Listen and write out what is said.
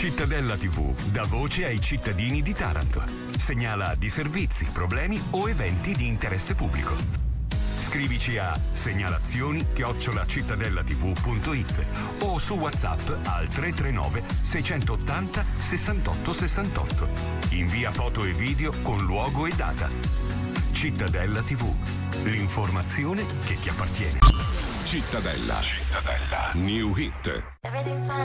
Cittadella TV dà voce ai cittadini di Taranto. Segnala disservizi, problemi o eventi di interesse pubblico. Scrivici a segnalazioni@cittadellatv.it o su WhatsApp al 339 680 68 68. Invia foto e video con luogo e data. Cittadella TV, l'informazione che ti appartiene. Cittadella. New Hit.